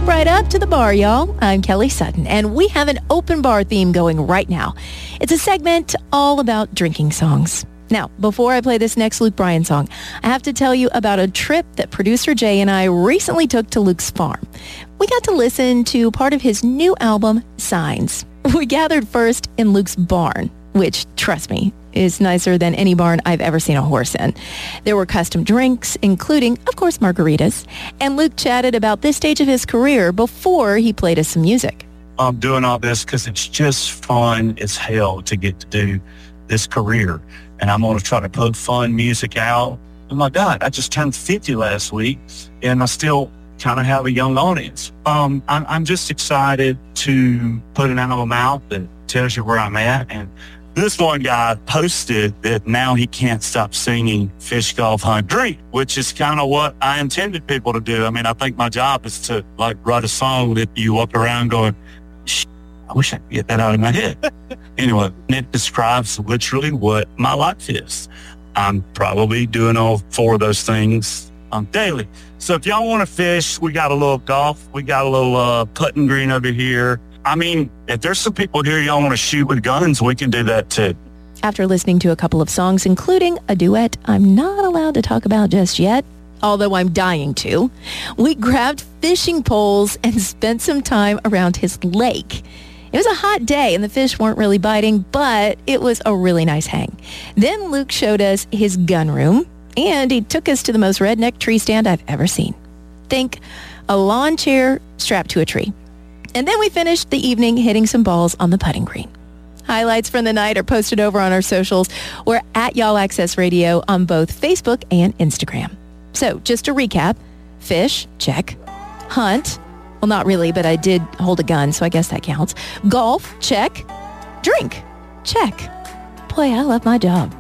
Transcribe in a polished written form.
right up to the bar, y'all. I'm Kelly Sutton, and we have an open bar theme going right now. It's a segment all about drinking songs. Now, before I play this next Luke Bryan song, I have to tell you about a trip that producer Jay and I recently took to Luke's farm. We got to listen to part of his new album, Signs. We gathered first in Luke's barn, which, trust me, is nicer than any barn I've ever seen a horse in. There were custom drinks, including, of course, margaritas, and Luke chatted about this stage of his career before he played us some music. I'm doing all this because it's just fun as hell to get to do this career, and I'm going to try to put fun music out. Oh my God, I just turned 50 last week, and I still kind of have a young audience. I'm just excited to put an album out that tells you where I'm at, and this one guy posted that now he can't stop singing Fish, Golf, Hunt, Drink, which is kind of what I intended people to do. I mean, I think my job is to write a song that you walk around going, I wish I could get that out of my head. Anyway, it describes literally what my life is. I'm probably doing all four of those things daily. So if y'all want to fish, we got a little golf. We got a little putting green over here. I mean, if there's some people here y'all want to shoot with guns, we can do that too. After listening to a couple of songs, including a duet I'm not allowed to talk about just yet, although I'm dying to, we grabbed fishing poles and spent some time around his lake. It was a hot day and the fish weren't really biting, but it was a really nice hang. Then Luke showed us his gun room, and he took us to the most redneck tree stand I've ever seen. Think a lawn chair strapped to a tree. And then we finished the evening hitting some balls on the putting green. Highlights from the night are posted over on our socials. We're at Y'all Access Radio on both Facebook and Instagram. So just to recap, fish, check. Hunt, well, not really, but I did hold a gun, so I guess that counts. Golf, check. Drink, check. Boy, I love my job.